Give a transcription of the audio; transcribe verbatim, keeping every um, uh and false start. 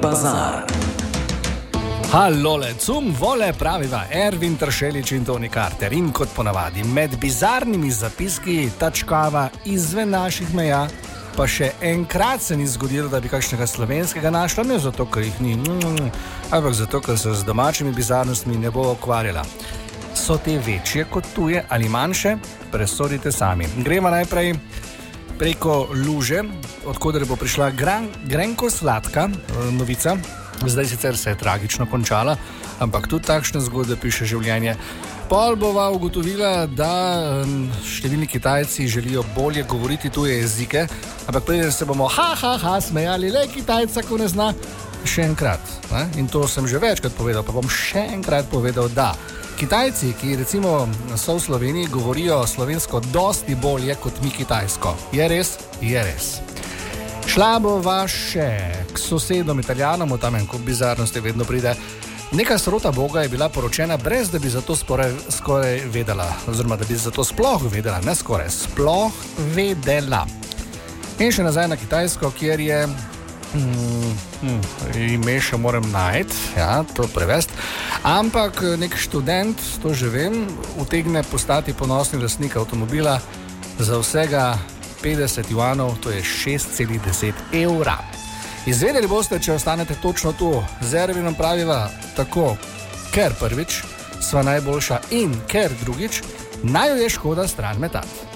bazar. Halole, cum vole, praviva Ervin Tršelič in Toni Carter. In kot ponavadi, med bizarnimi zapiski tačkava izven naših meja, pa še enkrat se ni zgodilo, da bi kakšnega slovenskega našla, ne zato, ker jih ni, ampak zato, ker se z domačimi bizarnostmi ne bo ukvarjala. So te večje kot tuje ali manjše? Presodite sami. Gremo najprej preko luže, odkoder bo prišla gran, grenko sladka novica. Zdaj sicer se je tragično končala, ampak tudi takšne zgodbe piše življenje. Pol bova ugotovila, da številni Kitajci želijo bolje govoriti tuje jezike, ampak preden se bomo ha, ha, ha, smejali, le Kitajca, ko ne zna, še enkrat. Ne? In to sem že večkrat povedal, pa bom še enkrat povedal, da Kitajci, ki recimo so v Sloveniji, govorijo slovensko dosti bolje kot mi kitajsko. Je res? Je res. Šla bova še k sosedom Italijanom, tam en kup bizarnosti vedno pride. Neka srota Boga je bila poročena, brez da bi za to skoraj, skoraj vedela, oziroma da bi za to sploh vedela, ne skoraj, sploh vedela. In še nazaj na Kitajsko, kjer je, mm, mm, ime še moram najti, ja, to prevesti, ampak nek študent, to že vem, utegne postati ponosni lastnik avtomobila za vsega petdeset juanov, to je šest celih deset evra. Izvedeli boste, če ostanete točno tu. Z Ervinom praviva tako, ker prvič sva najboljša in ker drugič naj jo je škoda stran metati.